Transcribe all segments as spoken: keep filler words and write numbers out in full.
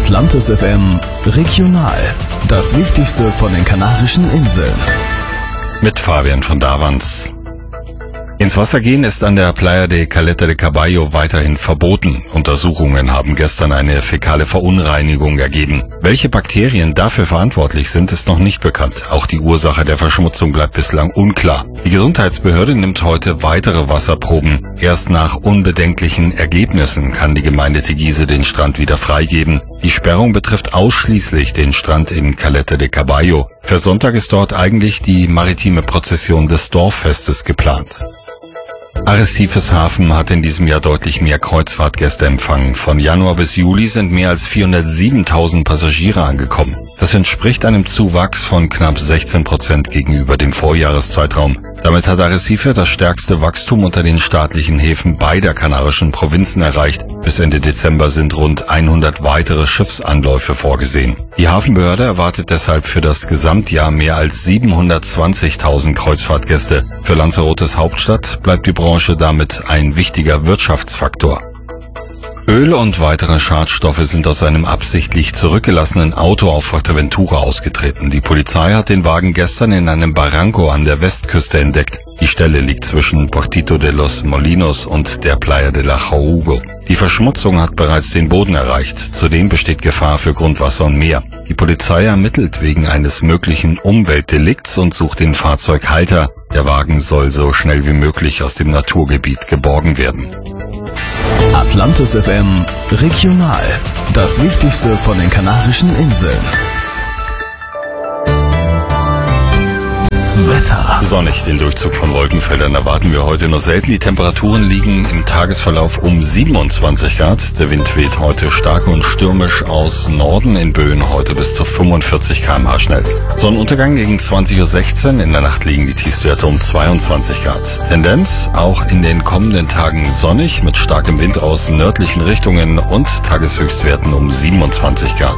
Atlantis F M Regional. Das Wichtigste von den Kanarischen Inseln. Mit Fabian von Davans. Ins Wasser gehen ist an der Playa de Caleta de Caballo weiterhin verboten. Untersuchungen haben gestern eine fäkale Verunreinigung ergeben. Welche Bakterien dafür verantwortlich sind, ist noch nicht bekannt. Auch die Ursache der Verschmutzung bleibt bislang unklar. Die Gesundheitsbehörde nimmt heute weitere Wasserproben. Erst nach unbedenklichen Ergebnissen kann die Gemeinde Teguise den Strand wieder freigeben. Die Sperrung betrifft ausschließlich den Strand in Caleta de Caballo. Für Sonntag ist dort eigentlich die maritime Prozession des Dorffestes geplant. Arrecifes Hafen hat in diesem Jahr deutlich mehr Kreuzfahrtgäste empfangen. Von Januar bis Juli sind mehr als vierhundertsiebentausend Passagiere angekommen. Das entspricht einem Zuwachs von knapp sechzehn Prozent gegenüber dem Vorjahreszeitraum. Damit hat Arrecife das stärkste Wachstum unter den staatlichen Häfen beider kanarischen Provinzen erreicht. Bis Ende Dezember sind rund hundert weitere Schiffsanläufe vorgesehen. Die Hafenbehörde erwartet deshalb für das Gesamtjahr mehr als siebenhundertzwanzigtausend Kreuzfahrtgäste. Für Lanzarotes Hauptstadt bleibt die Branche damit ein wichtiger Wirtschaftsfaktor. Öl und weitere Schadstoffe sind aus einem absichtlich zurückgelassenen Auto auf Fuerteventura ausgetreten. Die Polizei hat den Wagen gestern in einem Barranco an der Westküste entdeckt. Die Stelle liegt zwischen Portito de los Molinos und der Playa de la Jarugo. Die Verschmutzung hat bereits den Boden erreicht. Zudem besteht Gefahr für Grundwasser und Meer. Die Polizei ermittelt wegen eines möglichen Umweltdelikts und sucht den Fahrzeughalter. Der Wagen soll so schnell wie möglich aus dem Naturgebiet geborgen werden. Atlantis F M Regional. Das Wichtigste von den Kanarischen Inseln. Wetter. Sonnig, den Durchzug von Wolkenfeldern erwarten wir heute nur selten. Die Temperaturen liegen im Tagesverlauf um siebenundzwanzig Grad. Der Wind weht heute stark und stürmisch aus Norden, in Böen heute bis zu fünfundvierzig Kilometer pro Stunde schnell. Sonnenuntergang gegen zwanzig Uhr sechzehn. In der Nacht liegen die Tiefstwerte um zweiundzwanzig Grad. Tendenz auch in den kommenden Tagen sonnig mit starkem Wind aus nördlichen Richtungen und Tageshöchstwerten um siebenundzwanzig Grad.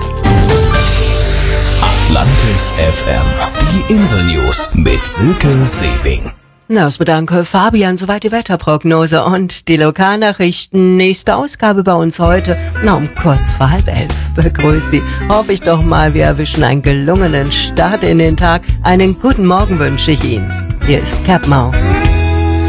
Atlantis F M. Die Insel-News mit Silke Sewing. Na, ich bedanke Fabian, soweit die Wetterprognose und die Lokalnachrichten. Nächste Ausgabe bei uns heute, na um kurz vor halb elf. Begrüße Sie. Hoffe ich doch mal, wir erwischen einen gelungenen Start in den Tag. Einen guten Morgen wünsche ich Ihnen. Hier ist Cap Mau.